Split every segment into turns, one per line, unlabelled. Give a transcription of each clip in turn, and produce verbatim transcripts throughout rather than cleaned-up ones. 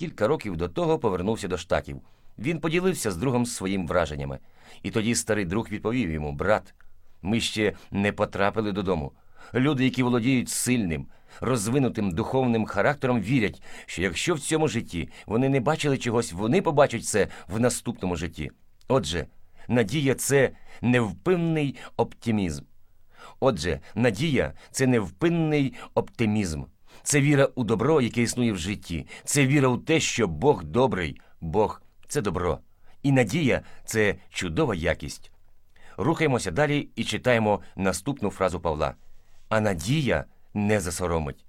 кілька років до того повернувся до Штатів. Він поділився з другом своїм враженнями. І тоді старий друг відповів йому: «Брат, ми ще не потрапили додому. Люди, які володіють сильним, розвинутим духовним характером, вірять, що якщо в цьому житті вони не бачили чогось, вони побачать це в наступному житті. Отже, надія – це невпинний оптимізм. Отже, надія – це невпинний оптимізм. Це віра у добро, яке існує в житті. Це віра у те, що Бог добрий, Бог – це добро. І надія – це чудова якість. Рухаємося далі і читаємо наступну фразу Павла. «А надія не засоромить».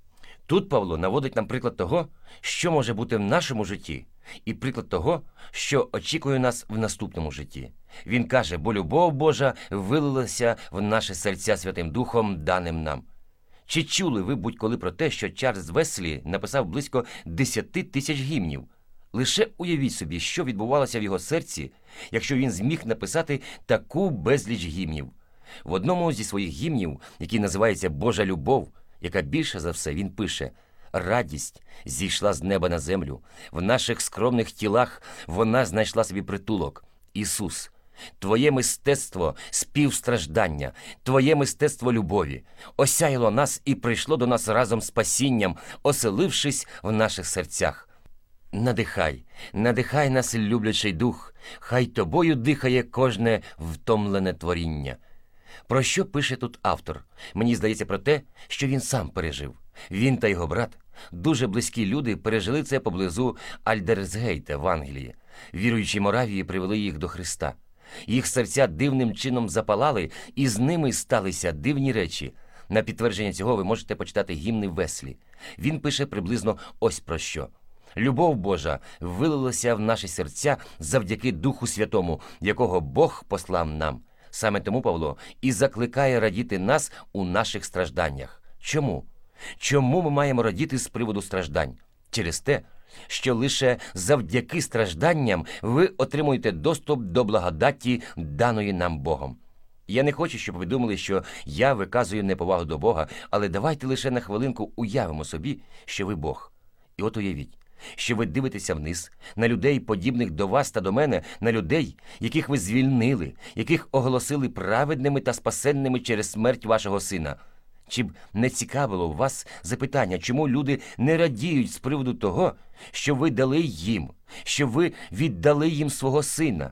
Тут Павло наводить нам приклад того, що може бути в нашому житті, і приклад того, що очікує нас в наступному житті. Він каже: «Бо любов Божа вилилася в наші серця Святим Духом, даним нам». Чи чули ви будь-коли про те, що Чарльз Веслі написав близько десяти тисяч гімнів? Лише уявіть собі, що відбувалося в його серці, якщо він зміг написати таку безліч гімнів. В одному зі своїх гімнів, який називається «Божа любов», яка більше за все, він пише: «Радість зійшла з неба на землю, в наших скромних тілах вона знайшла собі притулок. Ісус, Твоє мистецтво співстраждання, Твоє мистецтво любові осяяло нас і прийшло до нас разом з спасінням, оселившись в наших серцях. Надихай, надихай нас, люблячий дух, хай тобою дихає кожне втомлене творіння». Про що пише тут автор? Мені здається про те, що він сам пережив. Він та його брат, дуже близькі люди, пережили це поблизу Альдерсгейта в Англії. Віруючі Моравії привели їх до Христа. Їх серця дивним чином запалали, і з ними сталися дивні речі. На підтвердження цього ви можете почитати гімни Веслі. Він пише приблизно ось про що. «Любов Божа вилилася в наші серця завдяки Духу Святому, якого Бог послав нам». Саме тому Павло і закликає радіти нас у наших стражданнях. Чому? Чому ми маємо радіти з приводу страждань? Через те, що лише завдяки стражданням ви отримуєте доступ до благодаті, даної нам Богом. Я не хочу, щоб ви думали, що я виказую неповагу до Бога, але давайте лише на хвилинку уявимо собі, що ви Бог. І от уявіть, що ви дивитеся вниз на людей, подібних до вас та до мене, на людей, яких ви звільнили, яких оголосили праведними та спасенними через смерть вашого сина. Чи б не цікавило вас запитання, чому люди не радіють з приводу того, що ви дали їм, що ви віддали їм свого сина?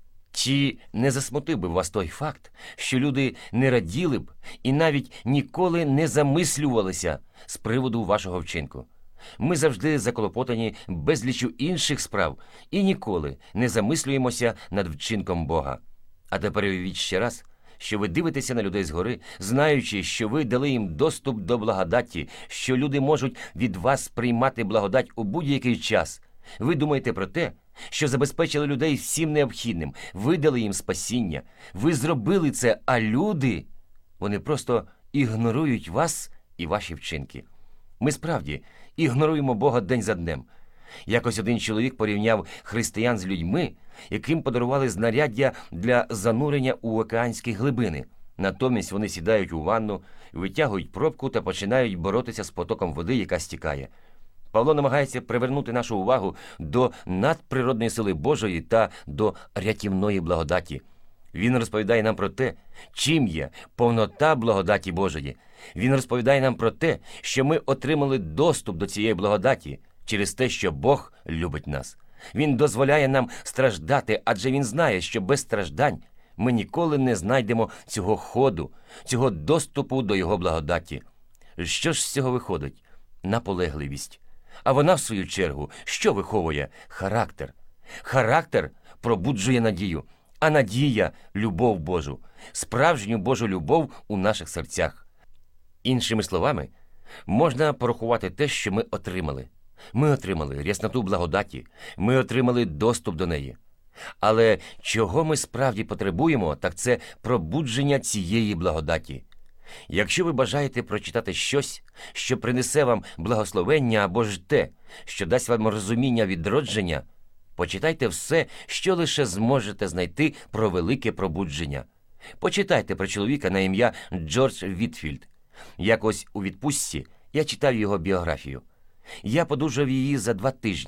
Чи не засмутив би вас той факт, що люди не раділи б і навіть ніколи не замислювалися з приводу вашого вчинку? Ми завжди заклопотані безліччю інших справ і ніколи не замислюємося над вчинком Бога. А тепер уявіть ще раз, що ви дивитеся на людей згори, знаючи, що ви дали їм доступ до благодаті, що люди можуть від вас приймати благодать у будь-який час. Ви думаєте про те, що забезпечили людей всім необхідним, ви дали їм спасіння, ви зробили це, а люди, вони просто ігнорують вас і ваші вчинки. Ми справді ігноруємо Бога день за днем. Якось один чоловік порівняв християн з людьми, яким подарували знаряддя для занурення у океанські глибини. Натомість вони сідають у ванну, витягують пробку та починають боротися з потоком води, яка стікає. Павло намагається привернути нашу увагу до надприродної сили Божої та до рятівної благодаті. Він розповідає нам про те, чим є повнота благодаті Божої. Він розповідає нам про те, що ми отримали доступ до цієї благодаті через те, що Бог любить нас. Він дозволяє нам страждати, адже Він знає, що без страждань ми ніколи не знайдемо цього ходу, цього доступу до Його благодаті. Що ж з цього виходить? Наполегливість. А вона, в свою чергу, що виховує? Характер. Характер пробуджує надію, а надія – любов Божу, справжню Божу любов у наших серцях. Іншими словами, можна порахувати те, що ми отримали. Ми отримали рясноту благодаті, ми отримали доступ до неї. Але чого ми справді потребуємо, так це пробудження цієї благодаті. Якщо ви бажаєте прочитати щось, що принесе вам благословення або ж те, що дасть вам розуміння відродження, почитайте все, що лише зможете знайти про велике пробудження. Почитайте про чоловіка на ім'я Джордж Вітфілд. Якось у відпустці я читав його біографію. Я подужав її за два тижні.